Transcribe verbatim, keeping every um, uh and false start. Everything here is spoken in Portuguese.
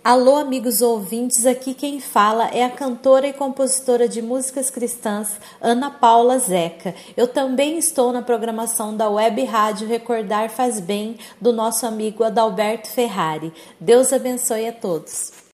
Alô, amigos ouvintes, aqui quem fala é a cantora e compositora de músicas cristãs Ana Paula Zeca. Eu também estou na programação da Web Rádio Recordar Faz Bem, do nosso amigo Adalberto Ferrari. Deus abençoe a todos.